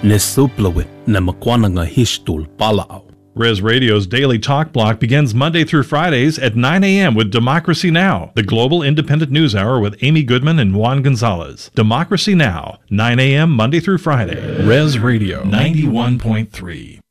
Nesuplawit Namakwananga Hishtul Palao. Res Radio's Daily Talk Block begins Monday through Fridays at 9 a.m. with Democracy Now!, the global independent news hour with Amy Goodman and Juan Gonzalez. Democracy Now!, 9 a.m. Monday through Friday. Res Radio 91.3.